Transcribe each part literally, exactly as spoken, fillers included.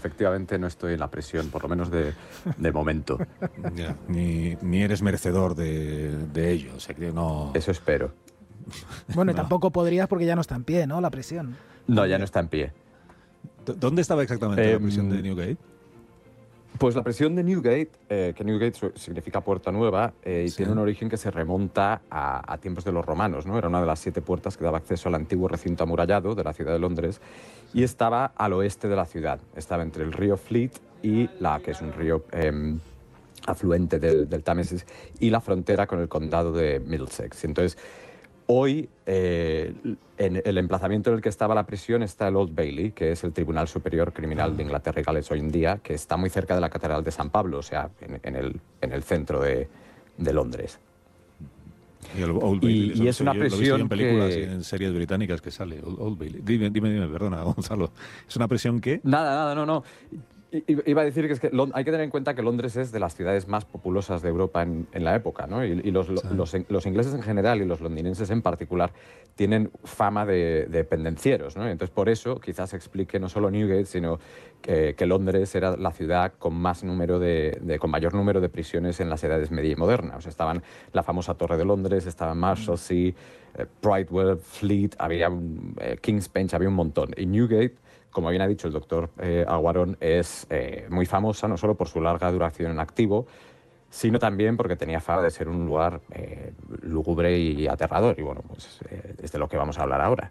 efectivamente no estoy en la prisión, por lo menos de, de momento. Ya, ni, ni eres merecedor de, de ello, o sea que no... Eso espero. Bueno, y No. tampoco podrías porque ya no está en pie, ¿no? La prisión. No, ya no está en pie. D- ¿Dónde estaba exactamente Eh, la prisión de Newgate? Pues la prisión de Newgate, eh, que Newgate su- significa puerta nueva, eh, y Sí. tiene un origen que se remonta a, a tiempos de los romanos, ¿no? Era una de las siete puertas que daba acceso al antiguo recinto amurallado de la ciudad de Londres, y estaba al oeste de la ciudad. Estaba entre el río Fleet y la que es un río eh, afluente del, del Támesis, y la frontera con el condado de Middlesex. Entonces, hoy, eh, en el emplazamiento en el que estaba la prisión está el Old Bailey, que es el Tribunal Superior Criminal de Inglaterra y Gales hoy en día, que está muy cerca de la Catedral de San Pablo, o sea, en, en el, en el centro de, de Londres. Y, el Old Y- Bailey, eso y lo es sé, una yo lo he visto prisión en películas que- y en series británicas que sale, Old, Old Bailey. Dime, dime, dime, perdona, Gonzalo. ¿Es una prisión que? Nada, nada, no, no. I- i- Iba a decir que, es que Lon- hay que tener en cuenta que Londres es de las ciudades más populosas de Europa en, en la época, ¿no? Y, y los, lo- Sí. los, los ingleses en general y los londinenses en particular tienen fama de, de pendencieros, ¿no? Entonces, por eso quizás explique no solo Newgate, sino que, que Londres era la ciudad con más número de, de- con mayor número de prisiones en las edades media y moderna. O sea, estaban la famosa Torre de Londres, estaban Marshalsea, eh, Bridewell, Fleet, había un, eh, King's Bench, había un montón. Y Newgate, como bien ha dicho el doctor eh, Aguarón, es eh, muy famosa no solo por su larga duración en activo, sino también porque tenía fama de ser un lugar eh, lúgubre y aterrador. Y bueno, pues eh, es de lo que vamos a hablar ahora.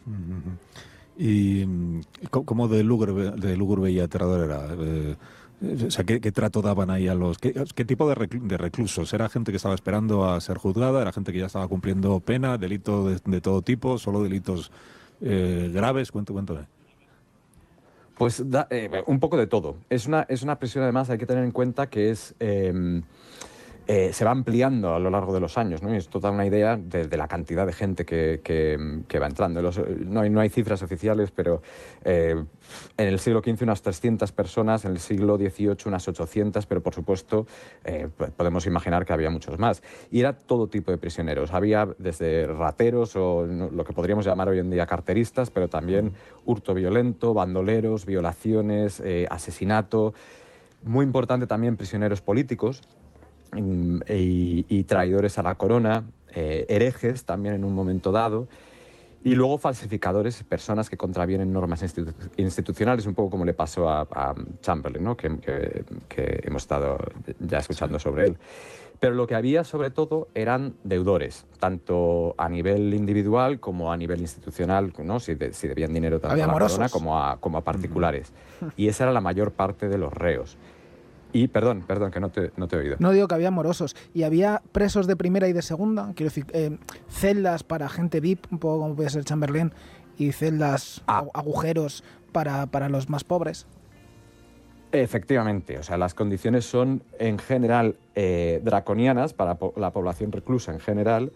¿Y mm, co- cómo de lúgubre, de lúgubre y aterrador era? Eh, o sea, ¿qué, qué trato daban ahí a los...? ¿Qué, qué tipo de, reclu- de reclusos? ¿Era gente que estaba esperando a ser juzgada? ¿Era gente que ya estaba cumpliendo pena? ¿Delito de, de todo tipo? ¿Solo delitos eh, graves? Cuéntame, cuéntame. Pues da, eh, un poco de todo. Es una, es una prisión, además, hay que tener en cuenta que es... eh, eh, se va ampliando a lo largo de los años, ¿no? Y esto da una idea de, de la cantidad de gente que, que, que va entrando. Los, no, hay, no hay cifras oficiales, pero eh, en el siglo quince unas trescientas personas, en el siglo dieciocho unas ochocientas, pero por supuesto eh, podemos imaginar que había muchos más. Y era todo tipo de prisioneros. Había desde rateros o no, lo que podríamos llamar hoy en día carteristas, pero también hurto violento, bandoleros, violaciones, eh, asesinato. Muy importante también prisioneros políticos, Y, y traidores a la corona, eh, herejes también en un momento dado, y luego falsificadores, personas que contravienen normas institu institucionales, un poco como le pasó a, a Chamberlain, ¿no? que, que, que hemos estado ya escuchando sobre él. Pero lo que había sobre todo eran deudores, tanto a nivel individual como a nivel institucional, ¿no? si, de, si debían dinero tanto Había a la morosos. corona como a, como a particulares. Y esa era la mayor parte de los reos. Y, perdón, perdón, que no te, no te he oído. No digo que había morosos. Y había presos de primera y de segunda. Quiero decir, eh, celdas para gente V I P, un poco como puede ser Chamberlain, y celdas, Ah. agujeros para, para los más pobres. Efectivamente, o sea, las condiciones son en general eh, draconianas para po la población reclusa en general,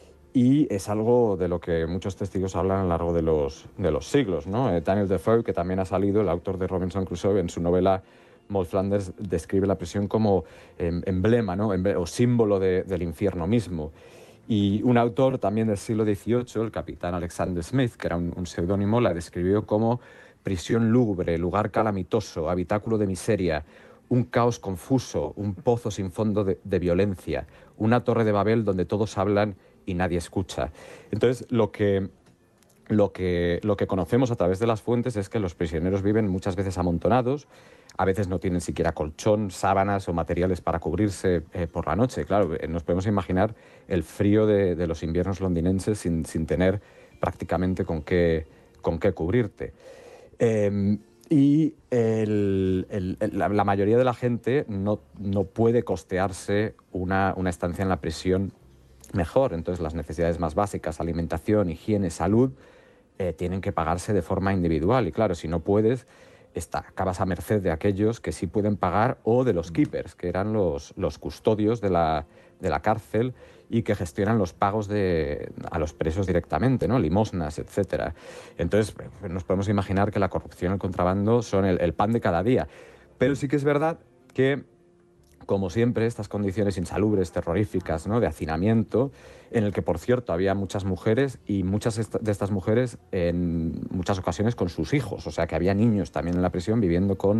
y es algo de lo que muchos testigos hablan a lo largo de los, de los siglos, ¿no? Eh, Daniel Defoe, que también ha salido, el autor de Robinson Crusoe, en su novela Maud Flanders describe la prisión como eh, emblema, ¿no? Emble o símbolo de, del infierno mismo. Y un autor también del siglo dieciocho, el capitán Alexander Smith, que era un, un seudónimo, la describió como prisión lúgubre, lugar calamitoso, habitáculo de miseria, un caos confuso, un pozo sin fondo de, de violencia, una torre de Babel donde todos hablan y nadie escucha. Entonces, lo que, lo que, lo que conocemos a través de las fuentes es que los prisioneros viven muchas veces amontonados, a veces no tienen siquiera colchón, sábanas o materiales para cubrirse eh, por la noche. Claro, eh, nos podemos imaginar el frío de, de los inviernos londinenses sin, sin tener prácticamente con qué, con qué cubrirte. Eh, y el, el, el, la, la mayoría de la gente no, no puede costearse una, una estancia en la prisión mejor. Entonces, las necesidades más básicas, alimentación, higiene, salud, eh, tienen que pagarse de forma individual. Y claro, si no puedes, está, acabas a merced de aquellos que sí pueden pagar, o de los keepers, que eran los, los custodios de la, de la cárcel y que gestionan los pagos de, a los presos directamente, ¿no? Limosnas, etcétera. Entonces, nos podemos imaginar que la corrupción y el contrabando son el, el pan de cada día. Pero sí que es verdad que, como siempre, estas condiciones insalubres, terroríficas, ¿no? De hacinamiento, en el que, por cierto, había muchas mujeres, y muchas de estas mujeres en muchas ocasiones con sus hijos, o sea que había niños también en la prisión viviendo con